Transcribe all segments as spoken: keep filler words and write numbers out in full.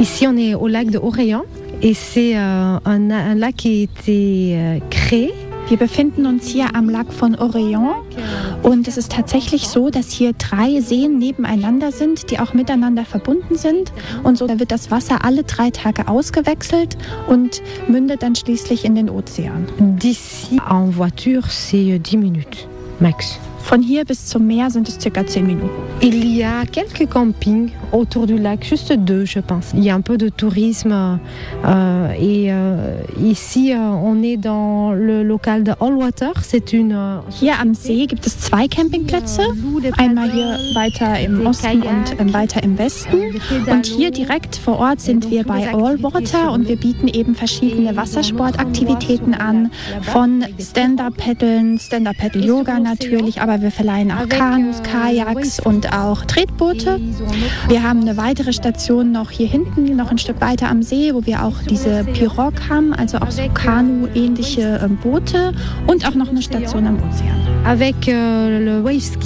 Ici, on est au lac de Orléans et c'est euh, un, un lac qui a été euh, créé. Wir befinden uns hier am Lac von Orléans und es ist tatsächlich so, dass hier drei Seen nebeneinander sind, die auch miteinander verbunden sind. Und so wird das Wasser alle drei Tage ausgewechselt und mündet dann schließlich in den Ozean. D'ici en voiture, c'est dix minutes max. Von hier bis zum Meer sind es circa zehn Minuten. Il y a quelques campings autour du lac, juste deux, je pense. Il y a un peu de tourisme euh, et euh, ici, euh, on est dans le local de Allwater. C'est une. Euh, hier am See gibt es zwei Campingplätze, einmal hier weiter im Osten und ähm, weiter im Westen. Und hier direkt vor Ort sind wir bei Allwater und wir bieten eben verschiedene Wassersportaktivitäten an, von Stand-Up-Paddeln, Stand-Up-Paddle-Yoga natürlich, aber wir verleihen auch Kanus, Kajaks und auch Tretboote. Wir haben eine weitere Station noch hier hinten, noch ein Stück weiter am See, wo wir auch diese Pirogue haben, also auch so Kanu-ähnliche äh, Boote und auch noch eine Station am Ozean. Avec euh, le wave ski.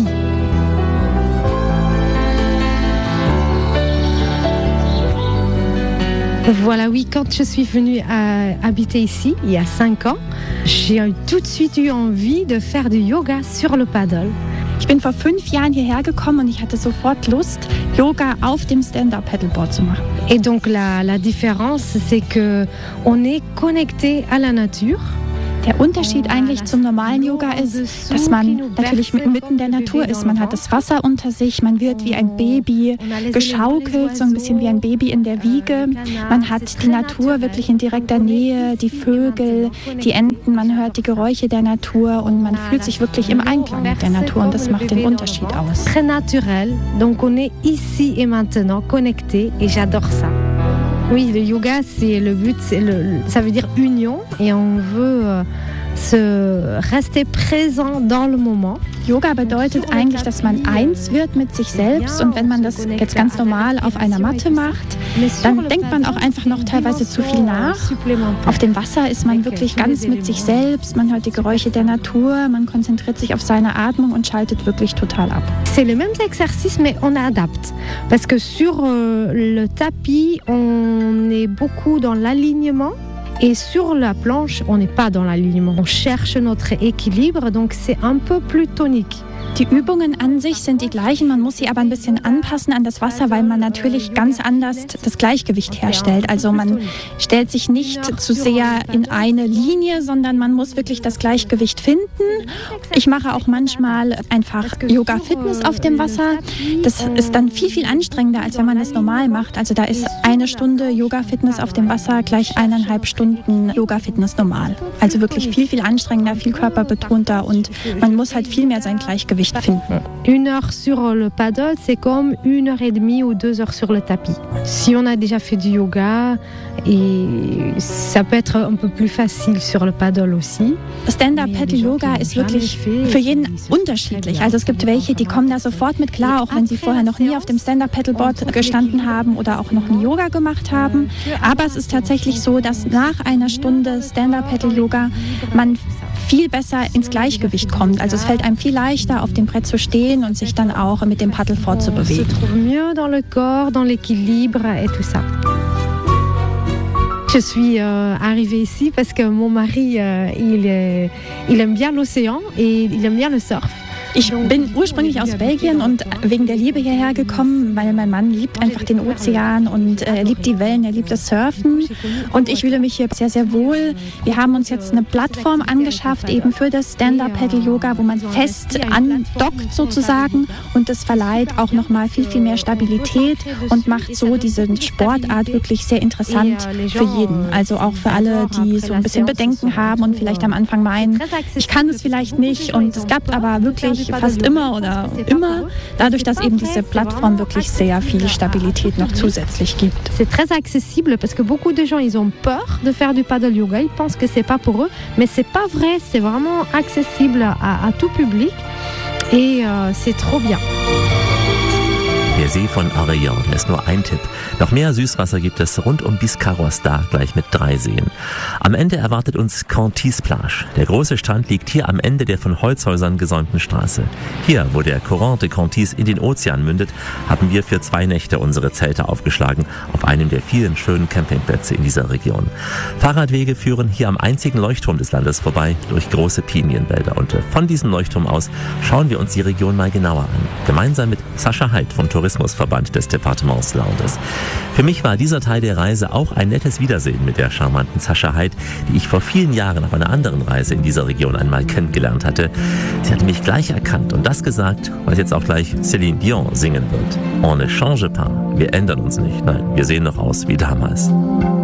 Voilà, oui, quand je suis venue à habiter ici, il y a cinq ans, j'ai tout de suite eu envie de faire du yoga sur le paddle. Ich bin vor fünf Jahren hierher gekommen und ich hatte sofort Lust, Yoga auf dem Stand-Up-Paddleboard zu machen. Et donc la, la différence, c'est que on est connecté à la nature. Der Unterschied eigentlich zum normalen Yoga ist, dass man natürlich mitten der Natur ist. Man hat das Wasser unter sich, man wird wie ein Baby geschaukelt, so ein bisschen wie ein Baby in der Wiege. Man hat die Natur wirklich in direkter Nähe, die Vögel, die Enten, man hört die Geräusche der Natur und man fühlt sich wirklich im Einklang mit der Natur und das macht den Unterschied aus. Très naturel, donc on est ici et maintenant connecté et j'adore ça. Oui, le yoga, c'est le but, c'est le, ça veut dire union et on veut euh, se rester présent dans le moment. Yoga bedeutet eigentlich, dass man eins wird mit sich selbst und wenn man das jetzt ganz normal auf einer Matte macht, dann denkt man auch einfach noch teilweise zu viel nach. Auf dem Wasser ist man wirklich ganz mit sich selbst, man hört die Geräusche der Natur, man konzentriert sich auf seine Atmung und schaltet wirklich total ab. C'est les mêmes exercices mais on adapte parce que sur euh, le tapis, on est beaucoup dans l'alignement. Et sur la planche, on n'est pas dans l'alignement. On cherche notre équilibre, donc c'est un peu plus tonique. Die Übungen an sich sind die gleichen, man muss sie aber ein bisschen anpassen an das Wasser, weil man natürlich ganz anders das Gleichgewicht herstellt. Also man stellt sich nicht zu sehr in eine Linie, sondern man muss wirklich das Gleichgewicht finden. Ich mache auch manchmal einfach Yoga-Fitness auf dem Wasser. Das ist dann viel, viel anstrengender, als wenn man das normal macht. Also da ist eine Stunde Yoga-Fitness auf dem Wasser gleich eineinhalb Stunden Yoga-Fitness normal. Also wirklich viel, viel anstrengender, viel körperbetonter und man muss halt viel mehr sein Gleichgewicht finden. Une heure sur le paddle, c'est comme une heure et demie ou deux heures sur le tapis. Si on a déjà fait du yoga, et ça peut être un peu plus facile sur le paddle aussi. Stand-Up-Paddle-Yoga ist wirklich für jeden unterschiedlich. Also es gibt welche, die kommen da sofort mit klar, auch wenn sie vorher noch nie auf dem Stand-Up-Paddleboard gestanden haben oder auch noch nie Yoga gemacht haben. Aber es ist tatsächlich so, dass nach einer Stunde Stand-Up-Paddle-Yoga man viel besser ins Gleichgewicht kommt. Also es fällt einem viel leichter, auf dem Brett zu stehen und sich dann auch mit dem Paddel fortzubewegen. On se trouve mieux dans le corps, dans l'équilibre et tout ça. Je suis euh, arrivée ici parce que mon mari, euh, il, est, il aime bien l'océan et il aime bien le surf. Ich bin ursprünglich aus Belgien und wegen der Liebe hierher gekommen, weil mein Mann liebt einfach den Ozean und er liebt die Wellen, er liebt das Surfen und ich fühle mich hier sehr, sehr wohl. Wir haben uns jetzt eine Plattform angeschafft, eben für das Stand-Up-Paddle-Yoga, wo man fest andockt sozusagen und das verleiht auch nochmal viel, viel mehr Stabilität und macht so diese Sportart wirklich sehr interessant für jeden. Also auch für alle, die so ein bisschen Bedenken haben und vielleicht am Anfang meinen, ich kann es vielleicht nicht und es klappt aber wirklich fast immer oder immer, dadurch, dass eben diese Plattform wirklich sehr viel Stabilität noch zusätzlich gibt. C'est très accessible parce que beaucoup de gens ils ont peur de faire du paddle yoga, ils pensent que c'est pas pour eux, mais c'est pas vrai, c'est vraiment accessible à, à tout public et euh, c'est trop bien. Der See von Arellans, der ist nur ein Tipp. Noch mehr Süßwasser gibt es rund um Biscarrosse da, gleich mit drei Seen. Am Ende erwartet uns Contis-Plage. Der große Strand liegt hier am Ende der von Holzhäusern gesäumten Straße. Hier, wo der Courant de Contis in den Ozean mündet, haben wir für zwei Nächte unsere Zelte aufgeschlagen, auf einem der vielen schönen Campingplätze in dieser Region. Fahrradwege führen hier am einzigen Leuchtturm des Landes vorbei, durch große Pinienwälder. Und von diesem Leuchtturm aus schauen wir uns die Region mal genauer an. Gemeinsam mit Sascha Heid vom Tourismusverband des Departements Landes. Für mich war dieser Teil der Reise auch ein nettes Wiedersehen mit der charmanten Sascha Heid, die ich vor vielen Jahren auf einer anderen Reise in dieser Region einmal kennengelernt hatte. Sie hatte mich gleich erkannt und das gesagt, was jetzt auch gleich Céline Dion singen wird. On ne change pas. Wir ändern uns nicht. Nein, wir sehen noch aus wie damals.